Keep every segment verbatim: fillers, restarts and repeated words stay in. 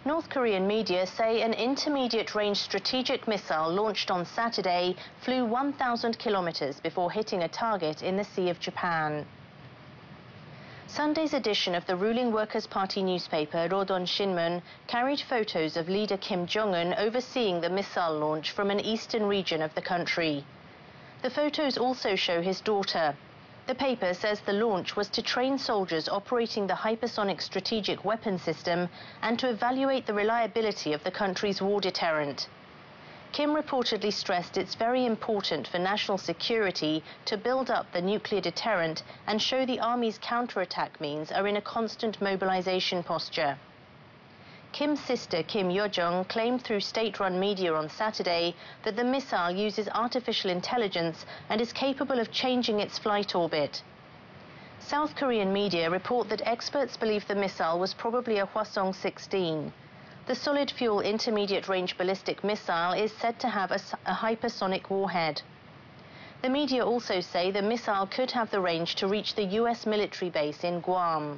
North Korean media say an intermediate-range strategic missile launched on Saturday flew one thousand kilometers before hitting a target in the Sea of Japan. Sunday's edition of the ruling Workers' Party newspaper Rodon Shinmun carried photos of leader Kim Jong-un overseeing the missile launch from an eastern region of the country. The photos also show his daughter. The paper says the launch was to train soldiers operating the hypersonic strategic weapon system and to evaluate the reliability of the country's war deterrent. Kim reportedly stressed it's very important for national security to build up the nuclear deterrent and show the army's counterattack means are in a constant mobilization posture. Kim's sister, Kim Yo-jong, claimed through state-run media on Saturday that the missile uses artificial intelligence and is capable of changing its flight orbit. South Korean media report that experts believe the missile was probably a Hwasong sixteen. The solid-fuel intermediate-range ballistic missile is said to have a, a hypersonic warhead. The media also say the missile could have the range to reach the U S military base in Guam.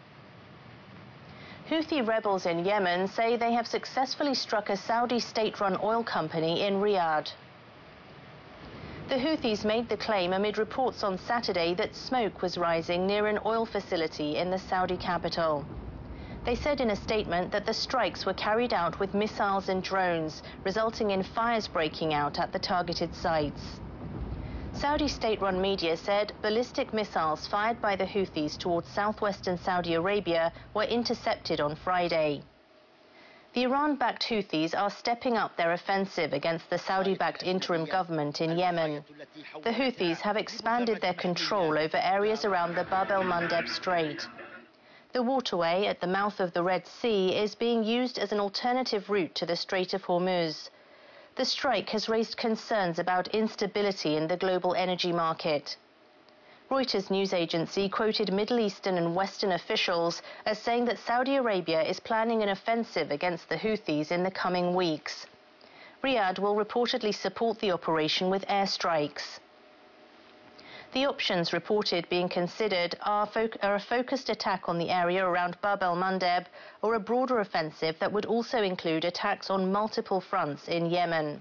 Houthi rebels in Yemen say they have successfully struck a Saudi state-run oil company in Riyadh. The Houthis made the claim amid reports on Saturday that smoke was rising near an oil facility in the Saudi capital. They said in a statement that the strikes were carried out with missiles and drones, resulting in fires breaking out at the targeted sites. Saudi state-run media said ballistic missiles fired by the Houthis towards southwestern Saudi Arabia were intercepted on Friday. The Iran-backed Houthis are stepping up their offensive against the Saudi-backed interim government in Yemen. The Houthis have expanded their control over areas around the Bab el-Mandeb Strait. The waterway at the mouth of the Red Sea is being used as an alternative route to the Strait of Hormuz. The strike has raised concerns about instability in the global energy market. Reuters news agency quoted Middle Eastern and Western officials as saying that Saudi Arabia is planning an offensive against the Houthis in the coming weeks. Riyadh will reportedly support the operation with airstrikes. The options reported being considered are, are a focused attack on the area around Bab el-Mandeb or a broader offensive that would also include attacks on multiple fronts in Yemen.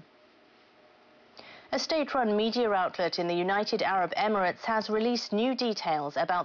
A state-run media outlet in the United Arab Emirates has released new details about